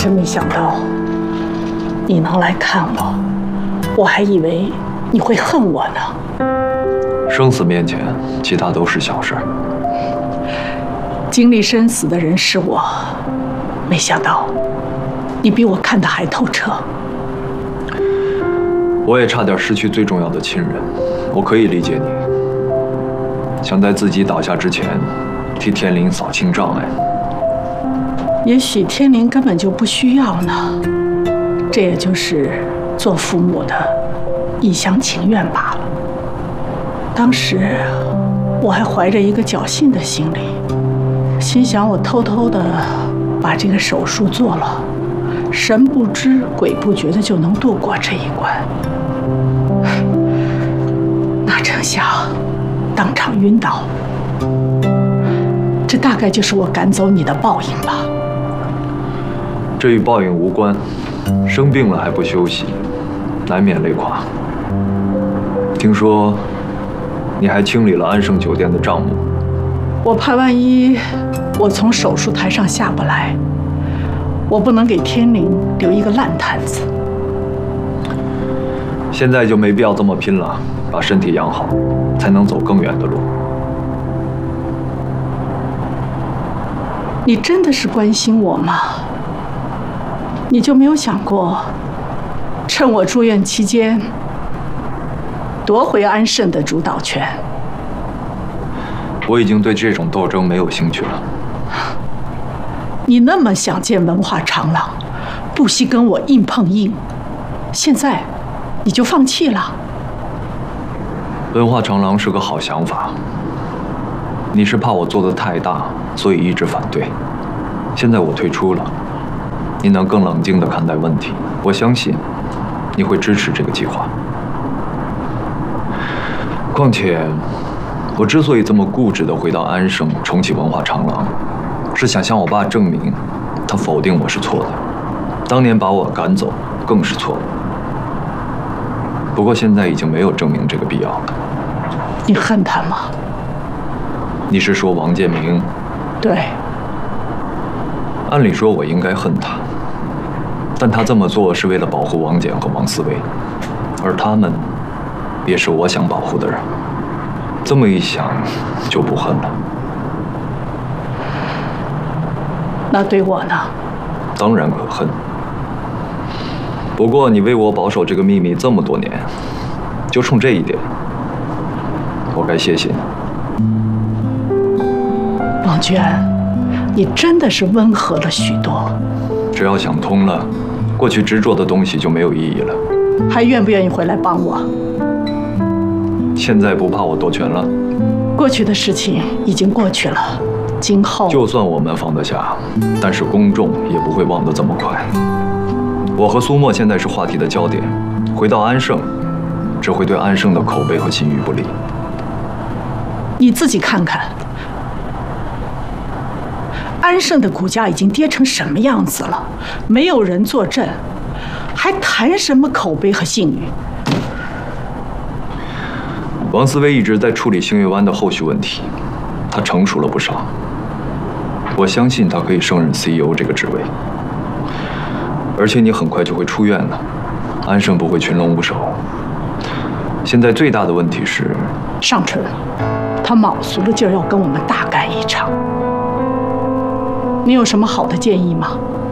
真没想到你能来看我，我还以为你会恨我呢。 生死面前，其他都是小事。 经历生死的人是我，没想到你比我看得还透彻。 我也差点失去最重要的亲人，我可以理解你，想在自己倒下之前，替天灵扫清障碍。 也许天灵根本就不需要呢，这也就是做父母的一厢情愿罢了。当时我还怀着一个侥幸的心理，心想我偷偷的把这个手术做了，神不知鬼不觉的就能度过这一关。哪成想当场晕倒，这大概就是我赶走你的报应吧。 这与报应无关，生病了还不休息，难免累垮。听说你还清理了安盛酒店的账目， 我怕万一我从手术台上下不来，我不能给天灵留一个烂摊子。 现在就没必要这么拼了，把身体养好，才能走更远的路。 你真的是关心我吗？你就没有想过，趁我住院期间，夺回安盛的主导权？ 我已经对这种斗争没有兴趣了。 你那么想见文化长廊，不惜跟我硬碰硬，现在你就放弃了？ 文化长廊是个好想法，你是怕我做得太大，所以一直反对。现在我退出了，你能更冷静地看待问题，我相信你会支持这个计划。况且，我之所以这么固执地回到安盛重启文化长廊，是想向我爸证明，他否定我是错的，当年把我赶走更是错误。不过现在已经没有证明这个必要了。 你恨他吗？ 你是说王建明？ 对。 按理说我应该恨他，但他这么做是为了保护王翦和王思维，而他们也是我想保护的人。这么一想，就不恨了。 那对我呢？ 当然可恨。不过你为我保守这个秘密这么多年，就冲这一点，我该谢谢你。 王娟，你真的是温和了许多。 只要想通了，过去执着的东西就没有意义了。 还愿不愿意回来帮我？ 现在不怕我夺权了？ 过去的事情已经过去了，今后就算我们放得下，但是公众也不会忘得这么快。我和苏沫现在是话题的焦点，回到安盛，只会对安盛的口碑和信誉不利。 你自己看看，安盛的股价已经跌成什么样子了？没有人坐镇，还谈什么口碑和信誉？ 王思维一直在处理星月湾的后续问题，他成熟了不少。我相信他可以胜任 CEO 这个职位。而且你很快就会出院了，安盛不会群龙无首。现在最大的问题是尚纯，他卯足了劲儿要跟我们大干一场。你有什么好的建议吗？